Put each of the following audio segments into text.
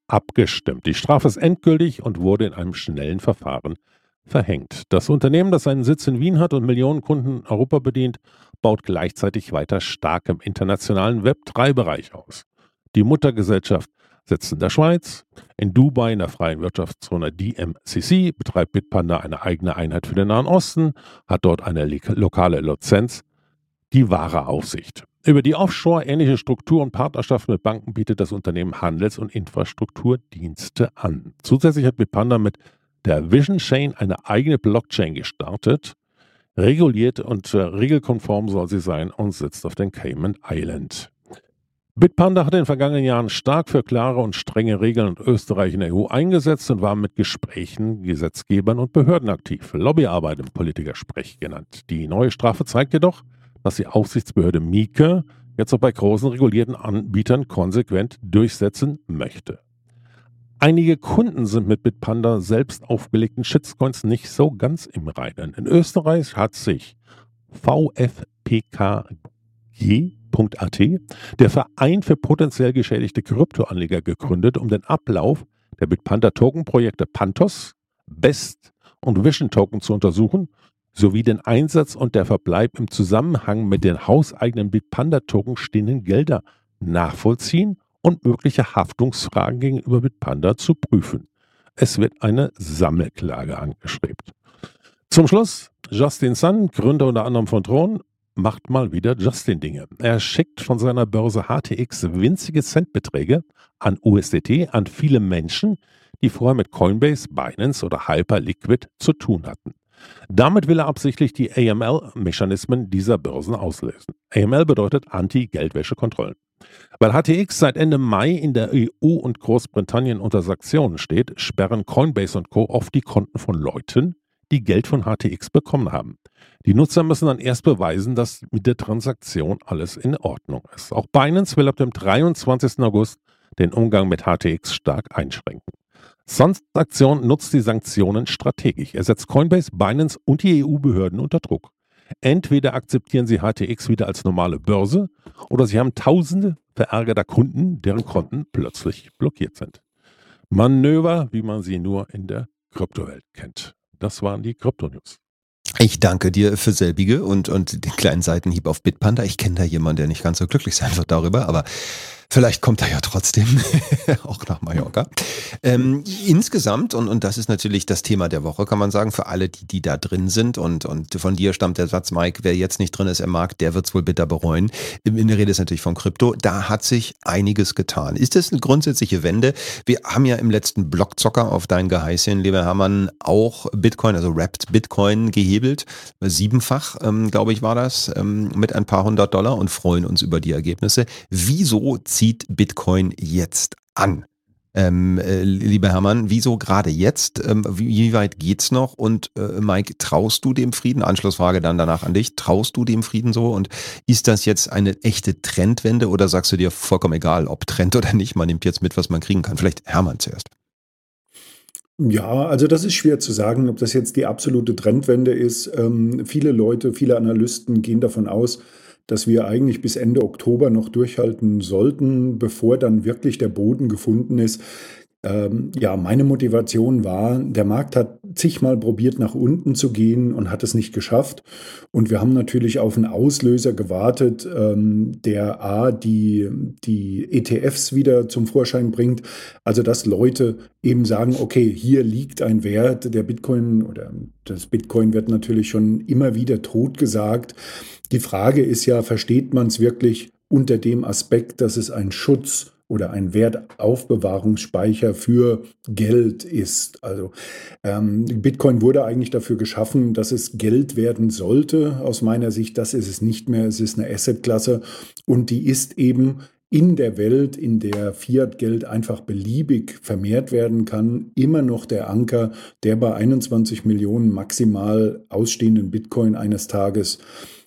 abgestimmt. Die Strafe ist endgültig und wurde in einem schnellen Verfahren verhängt. Das Unternehmen, das seinen Sitz in Wien hat und Millionen Kunden in Europa bedient, baut gleichzeitig weiter stark im internationalen Web3-Bereich aus. Die Muttergesellschaft sitzt in der Schweiz, in Dubai in der freien Wirtschaftszone DMCC, betreibt Bitpanda eine eigene Einheit für den Nahen Osten, hat dort eine lokale Lizenz, die wahre Aufsicht. Über die Offshore-ähnliche Struktur und Partnerschaft mit Banken bietet das Unternehmen Handels- und Infrastrukturdienste an. Zusätzlich hat Bitpanda mit der Vision Chain eine eigene Blockchain gestartet. Reguliert und regelkonform soll sie sein und sitzt auf den Cayman Island. Bitpanda hat in den vergangenen Jahren stark für klare und strenge Regeln in Österreich in der EU eingesetzt und war mit Gesprächen, Gesetzgebern und Behörden aktiv. Lobbyarbeit im Politikersprech genannt. Die neue Strafe zeigt jedoch, dass die Aufsichtsbehörde Mieke jetzt auch bei großen regulierten Anbietern konsequent durchsetzen möchte. Einige Kunden sind mit Bitpanda selbst aufgelegten Shitcoins nicht so ganz im Reinen. In Österreich hat sich VfPKG.at, der Verein für potenziell geschädigte Kryptoanleger, gegründet, um den Ablauf der Bitpanda-Token-Projekte Pantos, BEST und Vision Token zu untersuchen, sowie den Einsatz und der Verbleib im Zusammenhang mit den hauseigenen Bitpanda-Token stehenden Gelder nachvollziehen und mögliche Haftungsfragen gegenüber Bitpanda zu prüfen. Es wird eine Sammelklage angestrebt. Zum Schluss, Justin Sun, Gründer unter anderem von Tron, macht mal wieder Justin-Dinge. Er schickt von seiner Börse HTX winzige Centbeträge an USDT an viele Menschen, die vorher mit Coinbase, Binance oder Hyperliquid zu tun hatten. Damit will er absichtlich die AML-Mechanismen dieser Börsen auslösen. AML bedeutet Anti-Geldwäsche-Kontrollen. Weil HTX seit Ende Mai in der EU und Großbritannien unter Sanktionen steht, sperren Coinbase und Co. oft die Konten von Leuten, die Geld von HTX bekommen haben. Die Nutzer müssen dann erst beweisen, dass mit der Transaktion alles in Ordnung ist. Auch Binance will ab dem 23. August den Umgang mit HTX stark einschränken. Transaktion nutzt die Sanktionen strategisch. Er setzt Coinbase, Binance und die EU-Behörden unter Druck. Entweder akzeptieren sie HTX wieder als normale Börse oder sie haben tausende verärgerter Kunden, deren Konten plötzlich blockiert sind. Manöver, wie man sie nur in der Kryptowelt kennt. Das waren die Krypto-News. Ich danke dir für selbige und den kleinen Seitenhieb auf Bitpanda. Ich kenne da jemanden, der nicht ganz so glücklich sein wird darüber, aber vielleicht kommt er ja trotzdem auch nach Mallorca. Insgesamt, und das ist natürlich das Thema der Woche, kann man sagen, für alle, die da drin sind und von dir stammt der Satz, Mike, wer jetzt nicht drin ist im Markt, der wird es wohl bitter bereuen. In der Rede ist natürlich von Krypto. Da hat sich einiges getan. Ist das eine grundsätzliche Wende? Wir haben ja im letzten Blockzocker auf dein Geheiß, lieber Hermann, auch Bitcoin, also Wrapped Bitcoin gehebelt. 7-fach, glaube ich, war das, mit ein paar $100 und freuen uns über die Ergebnisse. Wieso zieht Bitcoin jetzt an? Lieber Hermann, wieso gerade jetzt? Wie weit geht's noch? Und Mike, traust du dem Frieden? Anschlussfrage dann danach an dich. Traust du dem Frieden so? Und ist das jetzt eine echte Trendwende oder sagst du dir vollkommen egal, ob Trend oder nicht? Man nimmt jetzt mit, was man kriegen kann. Vielleicht Hermann zuerst. Ja, also das ist schwer zu sagen, ob das jetzt die absolute Trendwende ist. Viele Leute, viele Analysten gehen davon aus, dass wir eigentlich bis Ende Oktober noch durchhalten sollten, bevor dann wirklich der Boden gefunden ist. Ja, meine Motivation war, der Markt hat zigmal probiert, nach unten zu gehen und hat es nicht geschafft. Und wir haben natürlich auf einen Auslöser gewartet, der die ETFs wieder zum Vorschein bringt. Also, dass Leute eben sagen, okay, hier liegt ein Wert, der Bitcoin oder das Bitcoin wird natürlich schon immer wieder totgesagt. Die Frage ist ja, versteht man es wirklich unter dem Aspekt, dass es ein Schutz oder ein Wertaufbewahrungsspeicher für Geld ist. Also Bitcoin wurde eigentlich dafür geschaffen, dass es Geld werden sollte. Aus meiner Sicht, das ist es nicht mehr. Es ist eine Assetklasse und die ist eben in der Welt, in der Fiat-Geld einfach beliebig vermehrt werden kann, immer noch der Anker, der bei 21 Millionen maximal ausstehenden Bitcoin eines Tages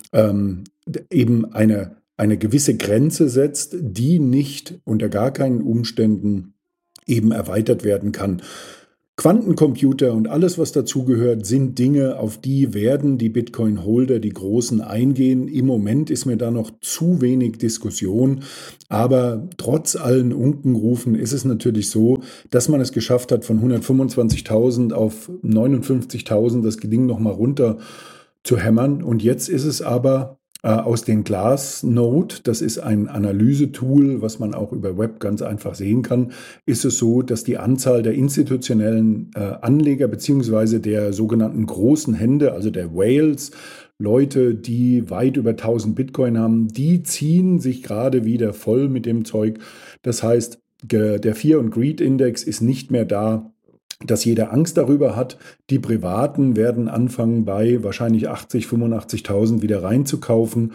eben eine gewisse Grenze setzt, die nicht unter gar keinen Umständen eben erweitert werden kann. Quantencomputer und alles, was dazugehört, sind Dinge, auf die werden die Bitcoin-Holder, die Großen, eingehen. Im Moment ist mir da noch zu wenig Diskussion, aber trotz allen Unkenrufen ist es natürlich so, dass man es geschafft hat, von 125.000 auf 59.000 das Ding nochmal runter zu hämmern. Und jetzt ist es aber aus den Glassnode, das ist ein Analysetool, was man auch über Web ganz einfach sehen kann, ist es so, dass die Anzahl der institutionellen Anleger beziehungsweise der sogenannten großen Hände, also der Whales, Leute, die weit über 1000 Bitcoin haben, die ziehen sich gerade wieder voll mit dem Zeug. Das heißt, der Fear and Greed Index ist nicht mehr da, dass jeder Angst darüber hat. Die Privaten werden anfangen, bei wahrscheinlich 80.000, 85.000 wieder reinzukaufen.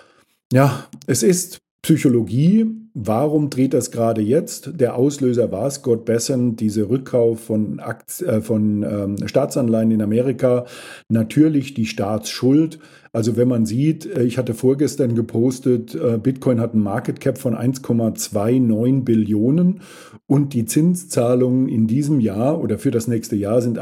Ja, es ist Psychologie. Warum dreht das gerade jetzt? Der Auslöser war Scott Bessent, diese Rückkauf von Staatsanleihen in Amerika. Natürlich die Staatsschuld. Also wenn man sieht, ich hatte vorgestern gepostet, Bitcoin hat einen Market Cap von 1,29 Billionen und die Zinszahlungen in diesem Jahr oder für das nächste Jahr sind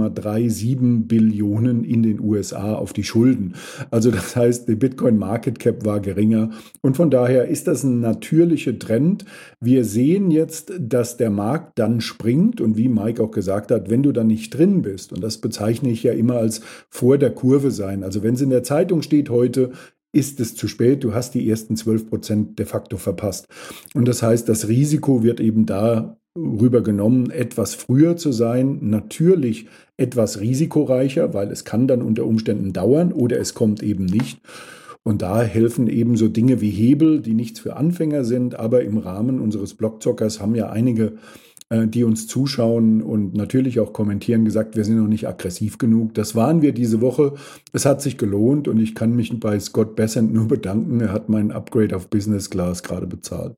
1,37 Billionen in den USA auf die Schulden. Also das heißt, der Bitcoin Market Cap war geringer und von daher ist das ein natürlicher Trend. Wir sehen jetzt, dass der Markt dann springt und wie Mike auch gesagt hat, wenn du dann nicht drin bist, und das bezeichne ich ja immer als vor der Kurve sein. Also wenn es in der Zeitung steht heute, ist es zu spät, du hast die ersten 12% de facto verpasst. Und das heißt, das Risiko wird eben darüber genommen, etwas früher zu sein, natürlich etwas risikoreicher, weil es kann dann unter Umständen dauern oder es kommt eben nicht. Und da helfen eben so Dinge wie Hebel, die nichts für Anfänger sind, aber im Rahmen unseres Blockzockers haben ja einige, die uns zuschauen und natürlich auch kommentieren, gesagt, wir sind noch nicht aggressiv genug. Das waren wir diese Woche. Es hat sich gelohnt und ich kann mich bei Scott Bessent nur bedanken. Er hat meinen Upgrade auf Business Class gerade bezahlt.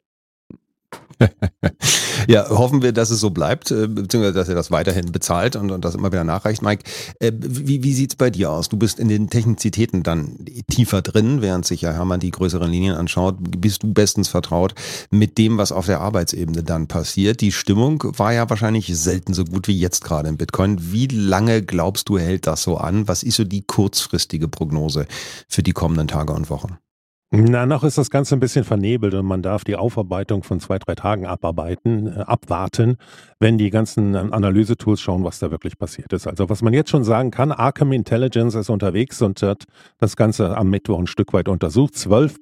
Ja, hoffen wir, dass es so bleibt, beziehungsweise dass er das weiterhin bezahlt und das immer wieder nachreicht. Mike, wie sieht's bei dir aus? Du bist in den Technizitäten dann tiefer drin, während sich ja Hermann die größeren Linien anschaut. Bist du bestens vertraut mit dem, was auf der Arbeitsebene dann passiert? Die Stimmung war ja wahrscheinlich selten so gut wie jetzt gerade im Bitcoin. Wie lange glaubst du, hält das so an? Was ist so die kurzfristige Prognose für die kommenden Tage und Wochen? Na, noch ist das Ganze ein bisschen vernebelt und man darf die Aufarbeitung von 2-3 Tagen abwarten, wenn die ganzen Analysetools schauen, was da wirklich passiert ist. Also was man jetzt schon sagen kann, Arkham Intelligence ist unterwegs und hat das Ganze am Mittwoch ein Stück weit untersucht.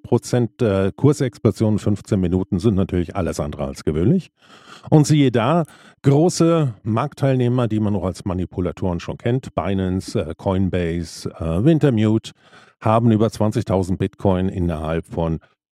12% Kursexplosion in 15 Minuten sind natürlich alles andere als gewöhnlich. Und siehe da, große Marktteilnehmer, die man noch als Manipulatoren schon kennt, Binance, Coinbase, Wintermute, haben über 20.000 Bitcoin innerhalb von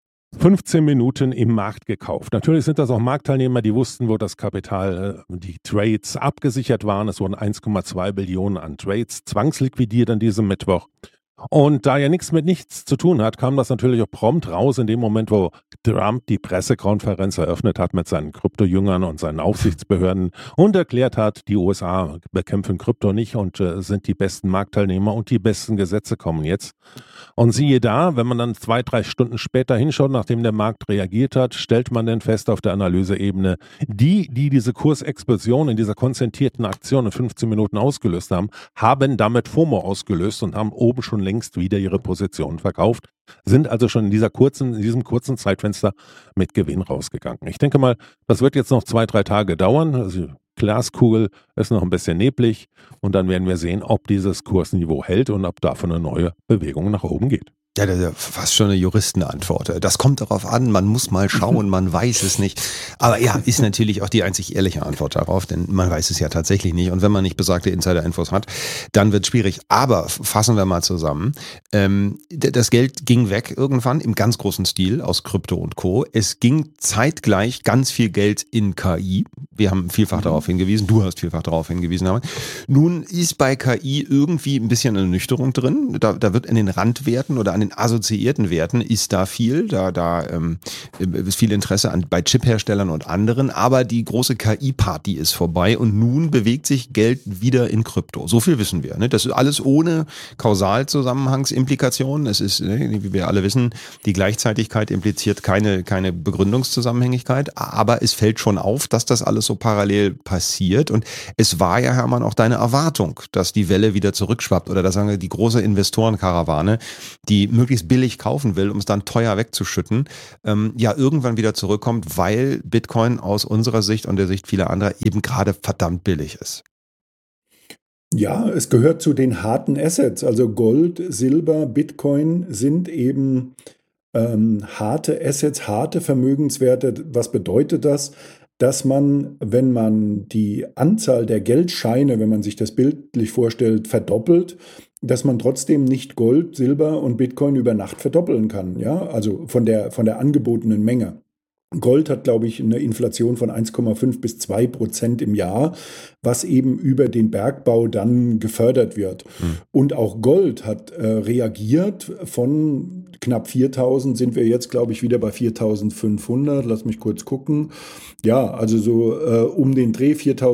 15 Minuten im Markt gekauft. Natürlich sind das auch Marktteilnehmer, die wussten, wo das Kapital, die Trades abgesichert waren. Es wurden 1,2 Billionen an Trades zwangsliquidiert an diesem Mittwoch. Und da ja nichts mit nichts zu tun hat, kam das natürlich auch prompt raus in dem Moment, wo Trump die Pressekonferenz eröffnet hat mit seinen Kryptojüngern und seinen Aufsichtsbehörden und erklärt hat, die USA bekämpfen Krypto nicht und sind die besten Marktteilnehmer und die besten Gesetze kommen jetzt. Und siehe da, wenn man dann 2-3 Stunden später hinschaut, nachdem der Markt reagiert hat, stellt man dann fest auf der Analyseebene, die diese Kursexplosion in dieser konzentrierten Aktion in 15 Minuten ausgelöst haben damit FOMO ausgelöst und haben oben schon längst wieder ihre Positionen verkauft, sind also schon in diesem kurzen Zeitfenster mit Gewinn rausgegangen. Ich denke mal, das wird jetzt noch 2-3 Tage dauern. Also Glaskugel ist noch ein bisschen neblig und dann werden wir sehen, ob dieses Kursniveau hält und ob davon eine neue Bewegung nach oben geht. Ja, das ist fast schon eine Juristenantwort. Das kommt darauf an, man muss mal schauen, man weiß es nicht. Aber ja, ist natürlich auch die einzig ehrliche Antwort darauf, denn man weiß es ja tatsächlich nicht. Und wenn man nicht besagte Insider-Infos hat, dann wird es schwierig. Aber fassen wir mal zusammen. Das Geld ging weg irgendwann im ganz großen Stil aus Krypto und Co. Es ging zeitgleich ganz viel Geld in KI. Wir haben vielfach darauf hingewiesen, du hast vielfach darauf hingewiesen. Aber nun ist bei KI irgendwie ein bisschen eine Nüchterung drin. Da wird in den Randwerten oder an den assoziierten Werten ist da viel, da ist viel Interesse bei Chipherstellern und anderen, aber die große KI-Party ist vorbei und nun bewegt sich Geld wieder in Krypto. So viel wissen wir. Ne? Das ist alles ohne Kausalzusammenhangsimplikationen. Es ist, wie wir alle wissen, die Gleichzeitigkeit impliziert keine Begründungszusammenhängigkeit, aber es fällt schon auf, dass das alles alles so parallel passiert. Und es war ja, Hermann, auch deine Erwartung, dass die Welle wieder zurückschwappt oder dass, sagen wir, die große Investorenkarawane, die möglichst billig kaufen will, um es dann teuer wegzuschütten, ja irgendwann wieder zurückkommt, weil Bitcoin aus unserer Sicht und der Sicht vieler anderer eben gerade verdammt billig ist. Ja, es gehört zu den harten Assets. Also Gold, Silber, Bitcoin sind eben harte Assets, harte Vermögenswerte. Was bedeutet das? Dass man, wenn man die Anzahl der Geldscheine, wenn man sich das bildlich vorstellt, verdoppelt, dass man trotzdem nicht Gold, Silber und Bitcoin über Nacht verdoppeln kann. Ja, also von der angebotenen Menge. Gold hat, glaube ich, eine Inflation von 1,5 bis 2% im Jahr, was eben über den Bergbau dann gefördert wird. Und auch Gold hat reagiert. Von knapp 4.000 sind wir jetzt, glaube ich, wieder bei 4.500. Lass mich kurz gucken. Ja, also so um den Dreh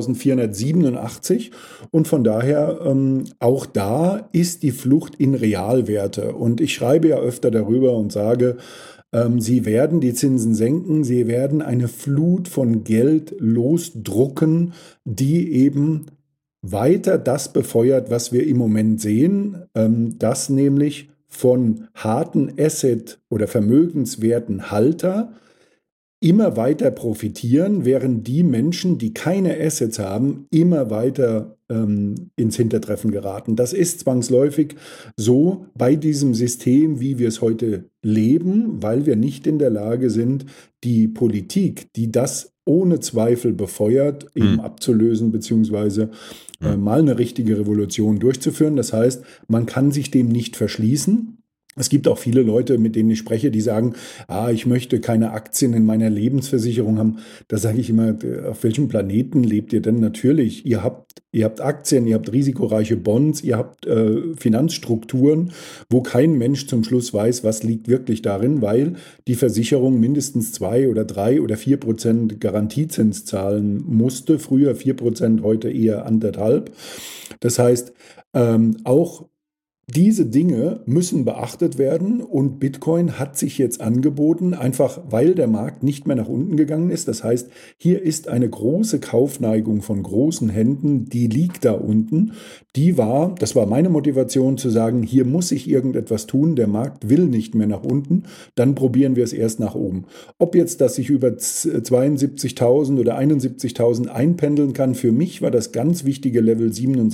4.487. Und von daher, auch da ist die Flucht in Realwerte. Und ich schreibe ja öfter darüber und sage, sie werden die Zinsen senken, sie werden eine Flut von Geld losdrucken, die eben weiter das befeuert, was wir im Moment sehen, dass nämlich von harten Asset- oder Vermögenswertenhalter immer weiter profitieren, während die Menschen, die keine Assets haben, immer weiter ins Hintertreffen geraten. Das ist zwangsläufig so bei diesem System, wie wir es heute leben, weil wir nicht in der Lage sind, die Politik, die das ohne Zweifel befeuert, eben abzulösen, beziehungsweise mal eine richtige Revolution durchzuführen. Das heißt, man kann sich dem nicht verschließen. Es gibt auch viele Leute, mit denen ich spreche, die sagen, ich möchte keine Aktien in meiner Lebensversicherung haben. Da sage ich immer, auf welchem Planeten lebt ihr denn? Natürlich, ihr habt Aktien, ihr habt risikoreiche Bonds, ihr habt Finanzstrukturen, wo kein Mensch zum Schluss weiß, was liegt wirklich darin, weil die Versicherung mindestens 2 oder 3 oder 4% Garantiezins zahlen musste. Früher 4%, heute eher 1,5%. Das heißt, auch diese Dinge müssen beachtet werden und Bitcoin hat sich jetzt angeboten, einfach weil der Markt nicht mehr nach unten gegangen ist. Das heißt, hier ist eine große Kaufneigung von großen Händen, die liegt da unten. Das war meine Motivation zu sagen, hier muss sich irgendetwas tun, der Markt will nicht mehr nach unten, dann probieren wir es erst nach oben. Ob jetzt das sich über 72.000 oder 71.000 einpendeln kann, für mich war das ganz wichtige Level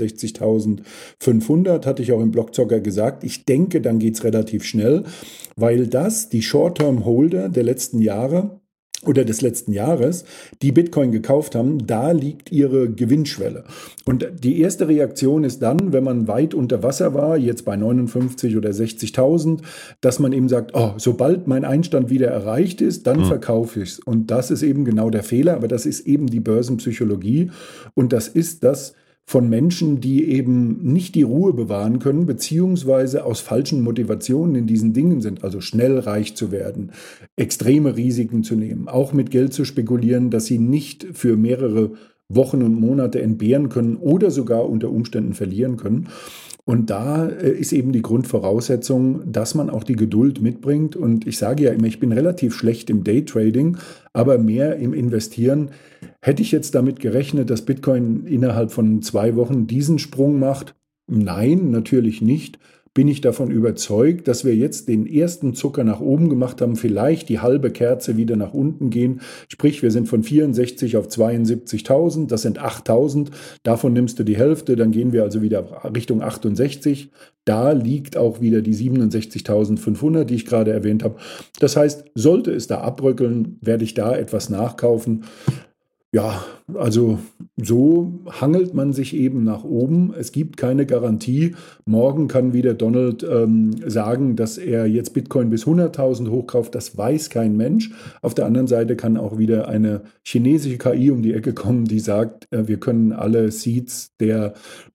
67.500, hatte ich auch im Blogzocker gesagt. Ich denke, dann geht es relativ schnell, weil die Short-Term-Holder der letzten Jahre oder des letzten Jahres, die Bitcoin gekauft haben, da liegt ihre Gewinnschwelle. Und die erste Reaktion ist dann, wenn man weit unter Wasser war, jetzt bei 59 oder 60.000, dass man eben sagt, sobald mein Einstand wieder erreicht ist, dann verkaufe ich es. Und das ist eben genau der Fehler, aber das ist eben die Börsenpsychologie und das ist das von Menschen, die eben nicht die Ruhe bewahren können, beziehungsweise aus falschen Motivationen in diesen Dingen sind, also schnell reich zu werden, extreme Risiken zu nehmen, auch mit Geld zu spekulieren, das sie nicht für mehrere Wochen und Monate entbehren können oder sogar unter Umständen verlieren können. Und da ist eben die Grundvoraussetzung, dass man auch die Geduld mitbringt. Und ich sage ja immer, ich bin relativ schlecht im Daytrading, aber mehr im Investieren. Hätte ich jetzt damit gerechnet, dass Bitcoin innerhalb von 2 Wochen diesen Sprung macht? Nein, natürlich nicht. Bin ich davon überzeugt, dass wir jetzt den ersten Zucker nach oben gemacht haben, vielleicht die halbe Kerze wieder nach unten gehen. Sprich, wir sind von 64 auf 72.000, das sind 8.000. Davon nimmst du die Hälfte, dann gehen wir also wieder Richtung 68. Da liegt auch wieder die 67.500, die ich gerade erwähnt habe. Das heißt, sollte es da abbröckeln, werde ich da etwas nachkaufen. Ja, also so hangelt man sich eben nach oben. Es gibt keine Garantie. Morgen kann wieder Donald sagen, dass er jetzt Bitcoin bis 100.000 hochkauft. Das weiß kein Mensch. Auf der anderen Seite kann auch wieder eine chinesische KI um die Ecke kommen, die sagt, wir können alle Seeds der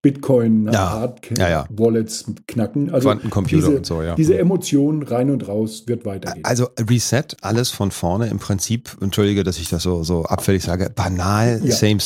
Bitcoin-Hard-Wallets knacken. Also Quantencomputer und so, ja. Diese Emotion rein und raus wird weitergehen. Also Reset, alles von vorne im Prinzip, entschuldige, dass ich das so abfällig sage, banal, same,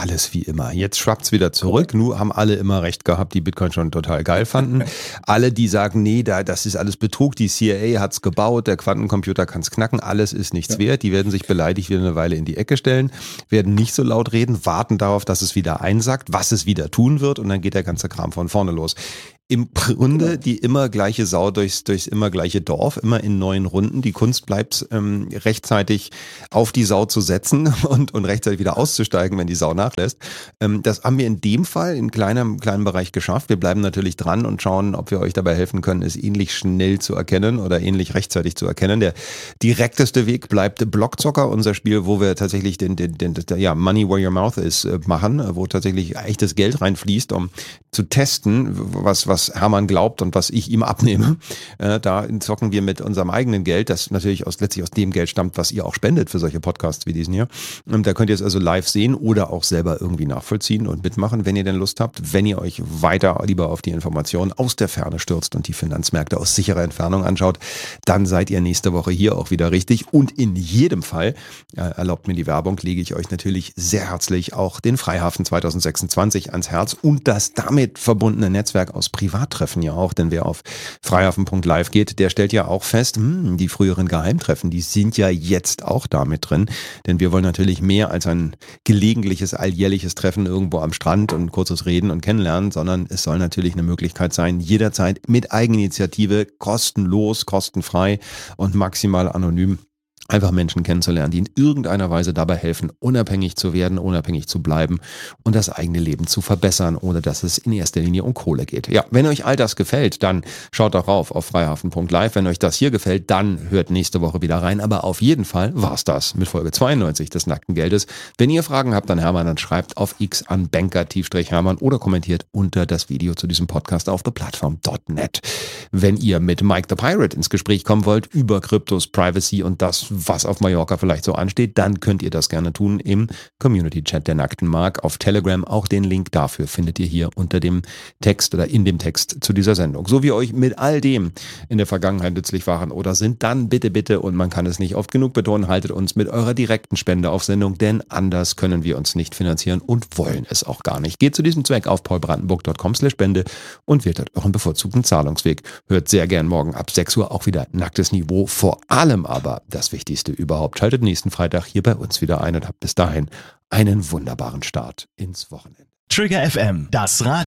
alles wie immer. Jetzt schwappt's wieder zurück. Nur haben alle immer recht gehabt, die Bitcoin schon total geil fanden. Alle, die sagen, nee, das ist alles Betrug, die CIA hat's gebaut, der Quantencomputer kann's knacken, alles ist nichts wert. Die werden sich beleidigt wieder eine Weile in die Ecke stellen, werden nicht so laut reden, warten darauf, dass es wieder einsackt, was es wieder tun wird, und dann geht der ganze Kram von vorne los. Im Grunde die immer gleiche Sau durchs immer gleiche Dorf, immer in neuen Runden. Die Kunst bleibt rechtzeitig auf die Sau zu setzen und rechtzeitig wieder auszusteigen, wenn die Sau nachlässt. Das haben wir in dem Fall in kleinem Bereich geschafft. Wir bleiben natürlich dran und schauen, ob wir euch dabei helfen können, es ähnlich schnell zu erkennen oder ähnlich rechtzeitig zu erkennen. Der direkteste Weg bleibt Blockzocker, unser Spiel, wo wir tatsächlich den Money Where Your Mouth Is machen, wo tatsächlich echtes Geld reinfließt, um zu testen, was Hermann glaubt und was ich ihm abnehme. Da zocken wir mit unserem eigenen Geld, das natürlich letztlich aus dem Geld stammt, was ihr auch spendet für solche Podcasts wie diesen hier. Da könnt ihr es also live sehen oder auch selber irgendwie nachvollziehen und mitmachen, wenn ihr denn Lust habt. Wenn ihr euch weiter lieber auf die Informationen aus der Ferne stürzt und die Finanzmärkte aus sicherer Entfernung anschaut, dann seid ihr nächste Woche hier auch wieder richtig. Und in jedem Fall, erlaubt mir die Werbung, lege ich euch natürlich sehr herzlich auch den Freihafen 2026 ans Herz und das damit verbundene Netzwerk aus Privattreffen ja auch, denn wer auf freihafen.live geht, der stellt ja auch fest, die früheren Geheimtreffen, die sind ja jetzt auch da mit drin, denn wir wollen natürlich mehr als ein gelegentliches, alljährliches Treffen irgendwo am Strand und kurzes Reden und Kennenlernen, sondern es soll natürlich eine Möglichkeit sein, jederzeit mit Eigeninitiative, kostenlos, kostenfrei und maximal anonym einfach Menschen kennenzulernen, die in irgendeiner Weise dabei helfen, unabhängig zu werden, unabhängig zu bleiben und das eigene Leben zu verbessern, ohne dass es in erster Linie um Kohle geht. Ja, wenn euch all das gefällt, dann schaut doch rauf auf freihafen.live. Wenn euch das hier gefällt, dann hört nächste Woche wieder rein. Aber auf jeden Fall war's das mit Folge 92 des Nackten Geldes. Wenn ihr Fragen habt an Hermann, dann schreibt auf X an Banker-Hermann oder kommentiert unter das Video zu diesem Podcast auf theplatform.net. Wenn ihr mit Mike the Pirate ins Gespräch kommen wollt über Kryptos, Privacy und das, was auf Mallorca vielleicht so ansteht, dann könnt ihr das gerne tun im Community-Chat der Nackten Mark auf Telegram. Auch den Link dafür findet ihr hier unter dem Text oder in dem Text zu dieser Sendung. So wie euch mit all dem in der Vergangenheit nützlich waren oder sind, dann bitte, und man kann es nicht oft genug betonen, haltet uns mit eurer direkten Spende auf Sendung, denn anders können wir uns nicht finanzieren und wollen es auch gar nicht. Geht zu diesem Zweck auf paulbrandenburg.com/Spende und wählt dort euren bevorzugten Zahlungsweg. Hört sehr gern morgen ab 6 Uhr auch wieder Nacktes Niveau, vor allem aber das Wichtigste überhaupt. Schaltet nächsten Freitag hier bei uns wieder ein und habt bis dahin einen wunderbaren Start ins Wochenende. Trigger FM, das Rad.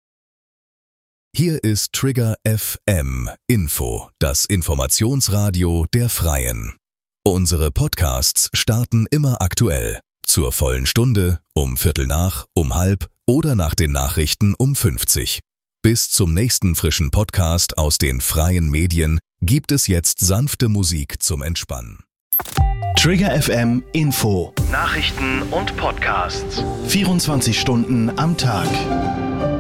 Hier ist Trigger FM Info, das Informationsradio der Freien. Unsere Podcasts starten immer aktuell. Zur vollen Stunde, um 7:15, um 12:30 oder nach den Nachrichten um 50. Bis zum nächsten frischen Podcast aus den freien Medien gibt es jetzt sanfte Musik zum Entspannen. Trigger FM Info. Nachrichten und Podcasts. 24 Stunden am Tag.